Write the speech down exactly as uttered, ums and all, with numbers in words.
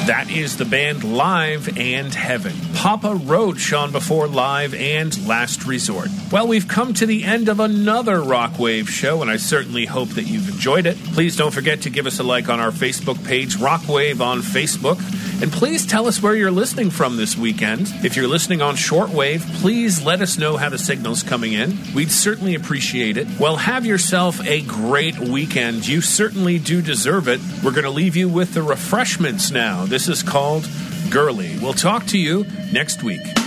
That is the band Live and Heaven. Papa Roach on Before Live and Last Resort. Well, we've come to the end of another Rockwave show, and I certainly hope that you've enjoyed it. Please don't forget to give us a like on our Facebook page, Rockwave on Facebook. And please tell us where you're listening from this weekend. If you're listening on shortwave, please let us know how the signal's coming in. We'd certainly appreciate it. Well, have yourself a great weekend. You certainly do deserve it. We're going to leave you with the refreshments now. This is called Girly. We'll talk to you next week.